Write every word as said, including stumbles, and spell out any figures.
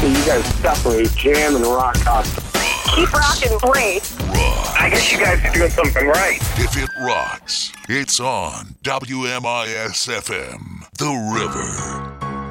So you guys separate jam and rock constantly. Keep rocking, great. Rock. I guess you guys are doing something right. If it rocks, it's on W M I S F M, The River.